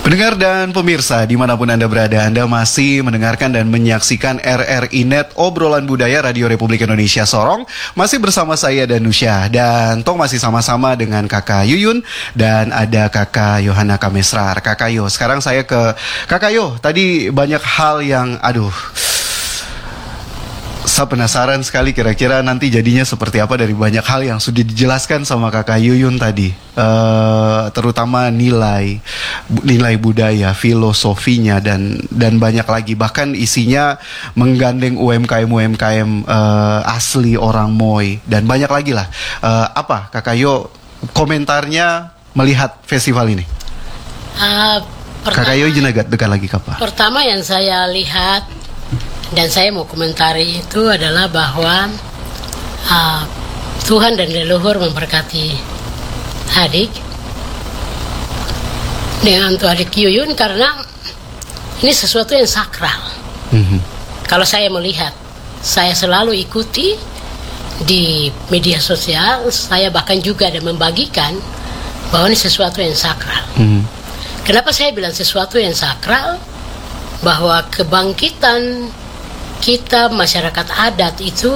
Pendengar dan pemirsa dimanapun Anda berada, Anda masih mendengarkan dan menyaksikan RRI Net, obrolan budaya Radio Republik Indonesia Sorong. Masih bersama saya Danusya, dan Tong masih sama-sama dengan Kakak Yuyun dan ada Kakak Yohana Kamesrar. Kakak Yo, sekarang saya ke Kakak Yo. Tadi banyak hal yang, saya penasaran sekali kira-kira nanti jadinya seperti apa dari banyak hal yang sudah dijelaskan sama Kakak Yuyun tadi, terutama nilai budaya, filosofinya dan banyak lagi, bahkan isinya menggandeng UMKM asli orang Moy dan banyak lagi lah. Apa Kakak Yo komentarnya melihat festival ini? Kakak Yo jenagat dekat lagi apa? Pertama yang saya lihat dan saya mau komentari itu adalah bahwa Tuhan dan leluhur memberkati adik dengan untuk adik Yuyun, karena ini sesuatu yang sakral. Kalau saya melihat, saya selalu ikuti di media sosial, saya bahkan juga ada membagikan bahwa ini sesuatu yang sakral. Kenapa saya bilang sesuatu yang sakral? Bahwa kebangkitan kita masyarakat adat itu,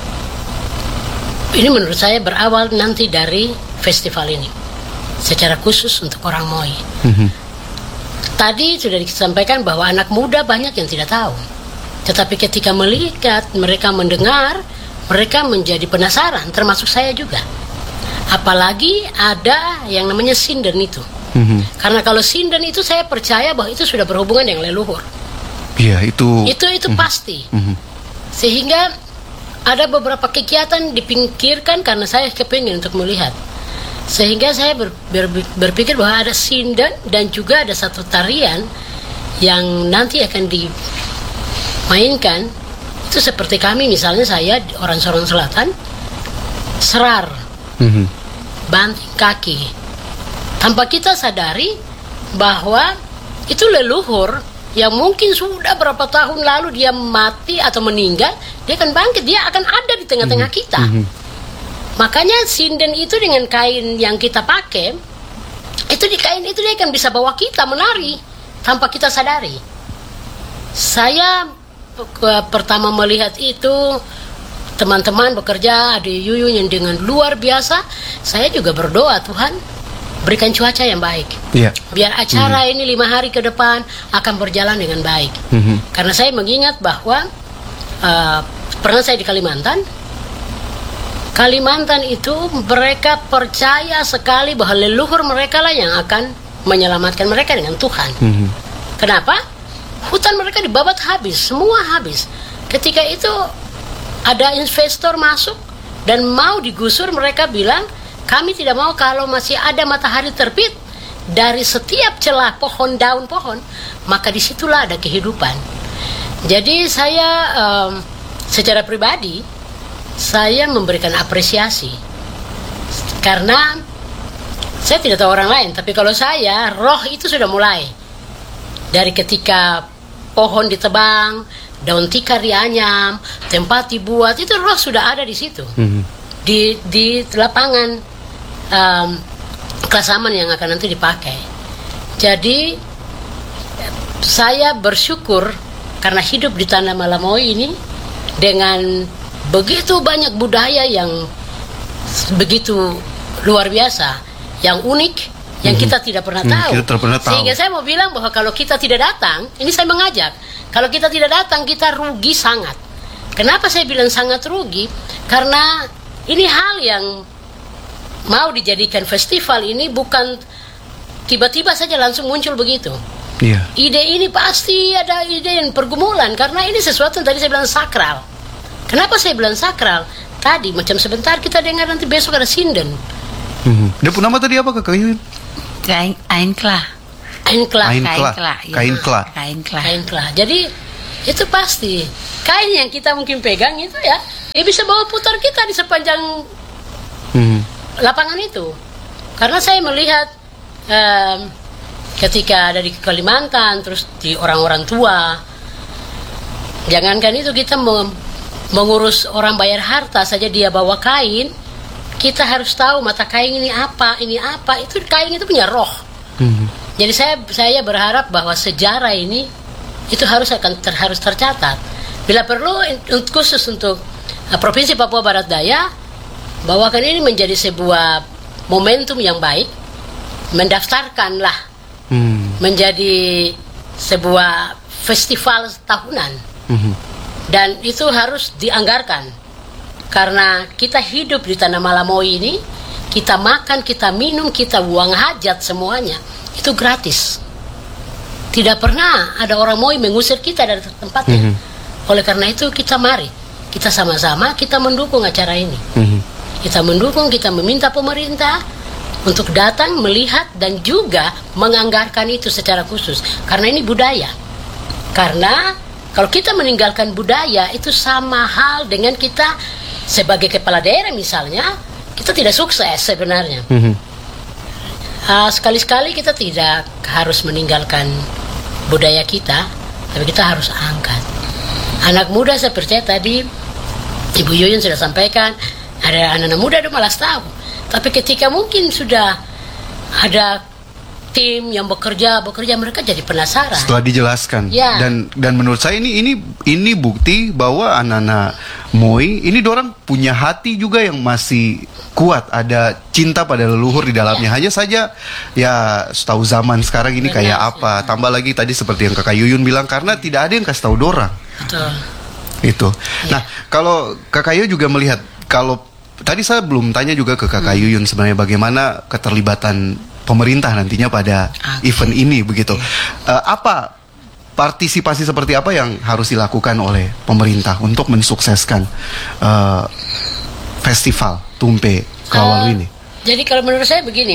ini menurut saya berawal nanti dari festival ini secara khusus untuk orang Moy. Tadi sudah disampaikan bahwa anak muda banyak yang tidak tahu, tetapi ketika melihat, mereka mendengar, mereka menjadi penasaran, termasuk saya juga. Apalagi ada yang namanya sinden itu. Karena kalau sinden itu saya percaya bahwa itu sudah berhubungan dengan leluhur. Iya, itu pasti. Sehingga ada beberapa kegiatan dipinggirkan karena saya kepingin untuk melihat. Sehingga saya berpikir bahwa ada sinden dan juga ada satu tarian yang nanti akan dimainkan. Itu seperti kami, misalnya saya orang Sorong Selatan, serar, banting kaki. Tanpa kita sadari bahwa itu leluhur yang mungkin sudah berapa tahun lalu dia mati atau meninggal, dia akan bangkit, dia akan ada di tengah-tengah kita. Makanya sinden itu dengan kain yang kita pakai, itu di kain itu dia akan bisa bawa kita menari tanpa kita sadari. Saya pertama melihat itu, teman-teman bekerja, ada Yuyun yang dengan luar biasa. Saya juga berdoa, Tuhan berikan cuaca yang baik, biar acara ini 5 hari ke depan akan berjalan dengan baik. Karena saya mengingat bahwa pernah saya di Kalimantan itu mereka percaya sekali bahwa leluhur mereka lah yang akan menyelamatkan mereka dengan Tuhan. Kenapa? Hutan mereka dibabat habis, semua habis. Ketika itu ada investor masuk dan mau digusur, mereka bilang, kami tidak mau kalau masih ada matahari terbit dari setiap celah pohon, daun pohon, maka disitulah ada kehidupan. Jadi saya secara pribadi, saya memberikan apresiasi. Karena saya tidak tahu orang lain, tapi kalau saya, roh itu sudah mulai. Dari ketika pohon ditebang, daun tikar dianyam, tempat dibuat, itu roh sudah ada di situ. Di lapangan Klasaman yang akan nanti dipakai. Jadi saya bersyukur karena hidup di tanah Malamoy ini dengan begitu banyak budaya yang begitu luar biasa, yang unik, yang kita tidak pernah tahu. Sehingga saya mau bilang bahwa kalau kita tidak datang, ini saya mengajak, kalau kita tidak datang kita rugi sangat. Kenapa saya bilang sangat rugi? Karena ini hal yang mau dijadikan festival ini bukan tiba-tiba saja langsung muncul begitu. Ide ini pasti ada ide yang pergumulan, karena ini sesuatu yang tadi saya bilang sakral. Kenapa saya bilang sakral? Tadi macam sebentar kita dengar, nanti besok ada sinden. Dia pun nama tadi apa Kakak Yuyun? Kain klah. Jadi itu pasti kain yang kita mungkin pegang itu ya bisa bawa putar kita di sepanjang lapangan itu. Karena saya melihat ketika ada di Kalimantan, terus di orang-orang tua, jangankan itu, kita mengurus orang bayar harta saja, dia bawa kain, kita harus tahu mata kain ini apa, itu kain itu punya roh. Jadi saya berharap bahwa sejarah ini itu harus tercatat. Bila perlu khusus untuk Provinsi Papua Barat Daya, bahwakan ini menjadi sebuah momentum yang baik, mendaftarkanlah menjadi sebuah festival tahunan. Dan itu harus dianggarkan, karena kita hidup di Tanah Malamoy ini, kita makan, kita minum, kita buang hajat, semuanya itu gratis. Tidak pernah ada orang Moi mengusir kita dari tempatnya. Oleh karena itu kita mari, kita sama-sama kita mendukung acara ini. Kita mendukung, kita meminta pemerintah untuk datang melihat dan juga menganggarkan itu secara khusus, karena ini budaya. Karena kalau kita meninggalkan budaya, itu sama hal dengan kita sebagai kepala daerah misalnya, kita tidak sukses sebenarnya. Sekali-sekali kita tidak harus meninggalkan budaya kita, tapi kita harus angkat. Anak muda, saya percaya tadi Ibu Yuyun sudah sampaikan, ada anak-anak muda itu malas tahu. Tapi ketika mungkin sudah ada tim yang bekerja, mereka jadi penasaran. Setelah dijelaskan, ya. dan menurut saya ini bukti bahwa anak-anak Moi ini dorang punya hati juga yang masih kuat, ada cinta pada leluhur di dalamnya. Hanya saja ya setahu zaman sekarang ini kayak apa. Tambah lagi tadi seperti yang Kakak Yuyun bilang, karena tidak ada yang kasih tahu dorang. Betul. Itu. Nah, kalau Kakak Yuyun juga melihat, kalau tadi saya belum tanya juga ke Kakak Yuyun sebenarnya bagaimana keterlibatan pemerintah nantinya pada event ini begitu. Apa partisipasi seperti apa yang harus dilakukan oleh pemerintah untuk mensukseskan festival Tumpe Kawalu ini? Jadi kalau menurut saya begini,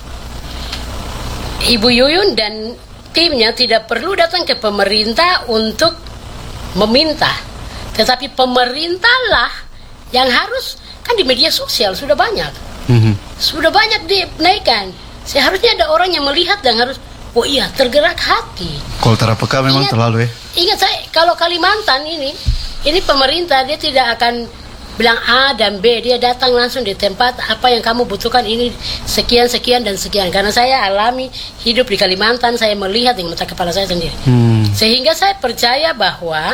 Ibu Yuyun dan timnya tidak perlu datang ke pemerintah untuk meminta, tetapi pemerintahlah yang harus, kan di media sosial sudah banyak, sudah banyak dinaikkan. Seharusnya ada orang yang melihat dan harus, oh iya, tergerak hati. Kalau terapeka memang terlalu ya. Ingat saya, kalau Kalimantan ini pemerintah dia tidak akan bilang A dan B, dia datang langsung di tempat apa yang kamu butuhkan ini sekian dan sekian. Karena saya alami hidup di Kalimantan, saya melihat dengan mata kepala saya sendiri. Sehingga saya percaya bahwa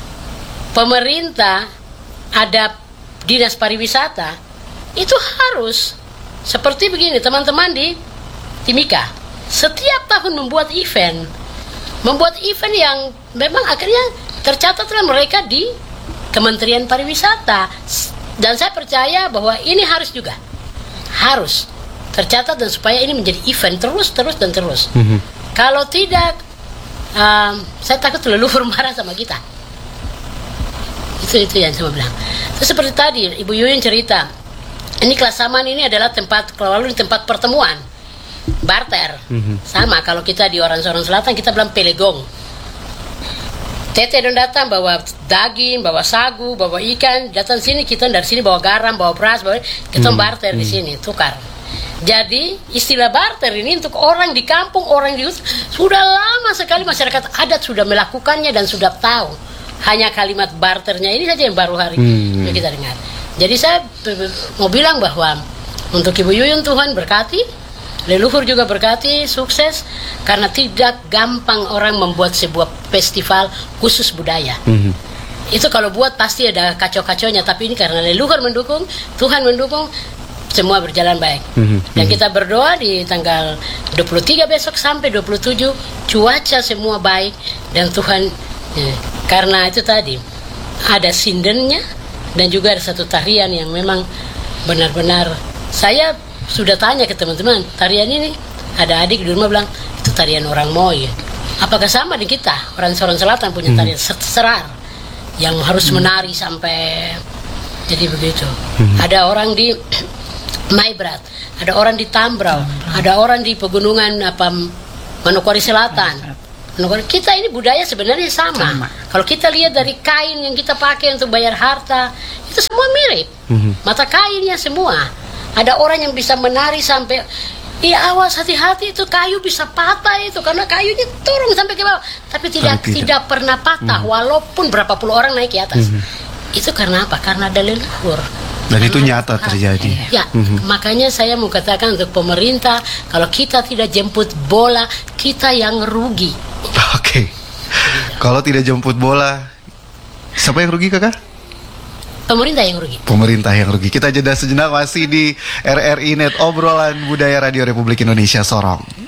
pemerintah, ada dinas pariwisata, itu harus seperti begini, teman-teman di Timika setiap tahun membuat event yang memang akhirnya tercatatlah mereka di Kementerian Pariwisata. Dan saya percaya bahwa ini harus tercatat, dan supaya ini menjadi event terus. Kalau tidak, saya takut leluhur marah sama kita. Itu yang saya bilang. Terus seperti tadi Ibu Yuyun cerita, ini Kelas Saman ini adalah tempat pertemuan, barter. Sama kalau kita di Orang-Orang Selatan kita bilang pelegong. Tete dan datang bawa daging, bawa sagu, bawa ikan, datang sini, kita dari sini bawa garam, bawa beras, kita barter di sini, tukar. Jadi istilah barter ini untuk orang di kampung, orang di hutan, sudah lama sekali masyarakat adat sudah melakukannya dan sudah tahu. Hanya kalimat barternya ini saja yang baru hari ini kita dengar. Jadi saya mau bilang bahwa untuk Ibu Yuyun, Tuhan berkati, leluhur juga berkati, sukses, karena tidak gampang orang membuat sebuah festival khusus budaya. Itu kalau buat pasti ada kacau-kacaunya, tapi ini karena leluhur mendukung, Tuhan mendukung, semua berjalan baik. Dan kita berdoa di tanggal 23 besok sampai 27 cuaca semua baik, dan Tuhan karena itu tadi ada sindennya, dan juga ada satu tarian yang memang benar-benar, saya sudah tanya ke teman-teman, tarian ini ada adik di rumah bilang itu tarian orang Moi. Apakah sama dengan kita orang Selatan punya tarian serar yang harus menari sampai jadi begitu. Ada orang di Maibrat, ada orang di Tambrau, ada orang di pegunungan Manokwari Selatan. Kita ini budaya sebenarnya sama. Kalau kita lihat dari kain yang kita pakai untuk bayar harta, itu semua mirip. Mata kainnya semua. Ada orang yang bisa menari sampai, awas hati-hati, itu kayu bisa patah itu, karena kayunya turun sampai ke bawah. Tapi tidak pernah patah, walaupun berapa puluh orang naik ke atas. Itu karena apa? Karena ada leluhur. Dan itu nyata terjadi. Ya, makanya saya mau katakan untuk pemerintah, kalau kita tidak jemput bola, kita yang rugi. Oke. Kalau tidak jemput bola, siapa yang rugi, Kakak? Pemerintah yang rugi. Pemerintah yang rugi. Kita jeda sejenak, masih di RRI Net, obrolan budaya Radio Republik Indonesia Sorong.